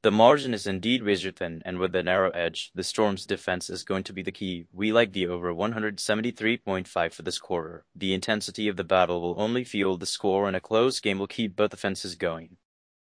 The margin is indeed razor-thin, and with the narrow edge, the Storm's defense is going to be the key. We like the over 173.5 for this quarter. The intensity of the battle will only fuel the score, and a close game will keep both offenses going.